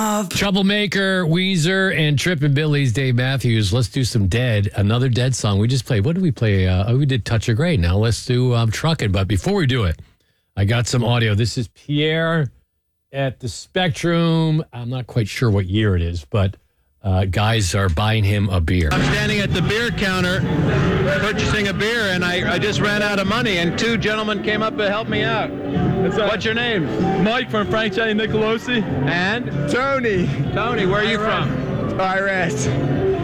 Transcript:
Troublemaker, Weezer, and Trippin' Billy's Dave Matthews. Let's do some Dead, another Dead song. We just played. What did we play? We did Touch of Grey. Now let's do Truckin'. But before we do it, I got some audio. This is Pierre at the Spectrum. I'm not quite sure what year it is, but guys are buying him a beer. I'm standing at the beer counter purchasing a beer, and I just ran out of money, and two gentlemen came up to help me out. What's your name? Mike from Frank J. Nicolosi. And? Tony. Tony, where are you from? IRS.